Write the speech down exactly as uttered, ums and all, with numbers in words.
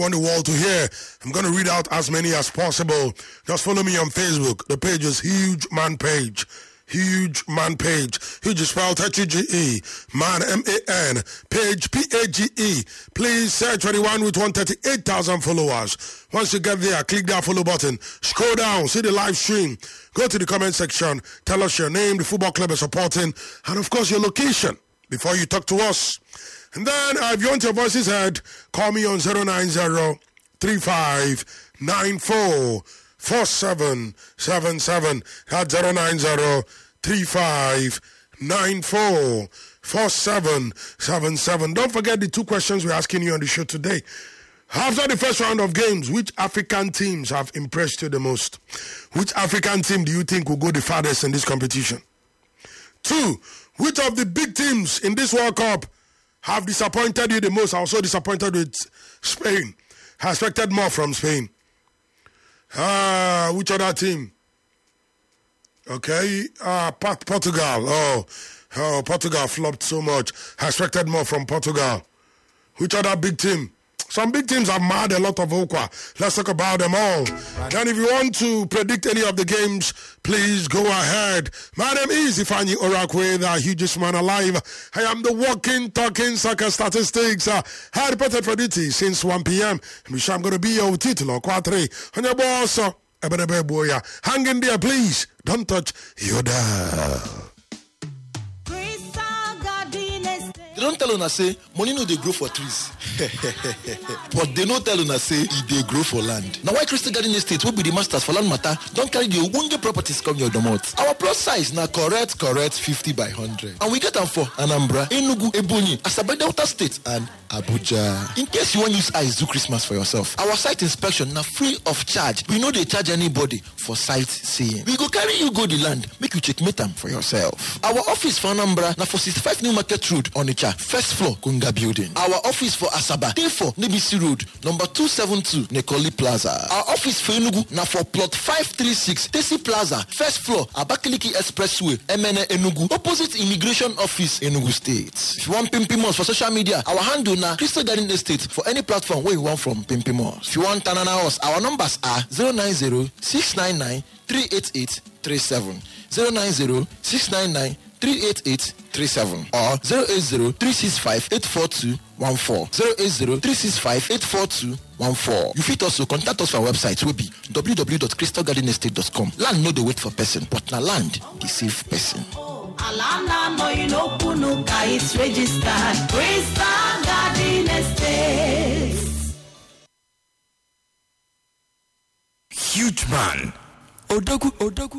want the world to hear. I'm going to read out as many as possible. Just follow me on Facebook. The page is Huge Man Page. Huge Man Page. Huge is spelled H U G E. Man, M A N. Page, P A G E. Please search for the one with one hundred thirty-eight thousand followers. Once you get there, click that follow button. Scroll down, see the live stream. Go to the comment section. Tell us your name, the football club you're supporting, and of course your location before you talk to us. And then, uh, if you want your voices heard, call me on zero nine zero, three five nine four, four seven seven seven. That's zero nine zero, three five nine four, four seven seven seven. Don't forget the two questions we're asking you on the show today. After the first round of games, which African teams have impressed you the most? Which African team do you think will go the farthest in this competition? Two, which of the big teams in this World Cup have disappointed you the most? Also disappointed with Spain. I expected more from Spain. Ah, uh, which other team? Okay, uh, Portugal. Oh, oh, Portugal flopped so much. I expected more from Portugal. Which other big team? Some big teams have mad a lot of okwa. Let's talk about them all. Then if you want to predict any of the games, please go ahead. My name is Ifani Orakwe, the hugest man alive. I am the walking, talking soccer statistics. Uh, I reported for duty since one p.m. I'm sure I'm going to be your title or quattro. On your boss, hang in there, please. Don't touch your dial. They don't tell us say money no they grow for trees. But they don't tell us say it they grow for land. Now why Crystal Garden Estate will be the masters for land matter don't carry the Wunge properties come your domot. Our plus size now correct, correct fifty by one hundred. And we get them for Anambra, Enugu, Ebonyi, Asaba Delta State and Abuja. In case you want to use eyes do Christmas for yourself, our site inspection now free of charge. We know they charge anybody for site seeing. We go carry you go the land, make you checkmate them for yourself. Our office for Anambra now for sixty-five New Market Road on the first floor, Kunga Building. Our office for Asaba, day four, Nebisi Road, number two seventy-two, Nekoli Plaza. Our office for Enugu, now for plot five thirty-six, Tesi Plaza, first floor, Abakaliki Expressway, M N A Enugu, opposite Immigration Office, Enugu State. If you want Pimpimos for social media, our handle now, Crystal Garden Estate, for any platform where you want from Pimpimos. If you want Tanana House, our numbers are zero nine zero, six nine nine, three eight eight three seven, zero nine zero, six nine nine, three eight eight three seven or zero eight zero, three six five, eight four two one four, zero eight zero, three six five, eight four two one four. You fit also contact us for our website will be w w w dot crystal garden estate dot com. Land no dey wait for person, but na land dey save person. Alana no you know kunuka it's registered Crystal Garden Estate. Huge man. Odagu Odagu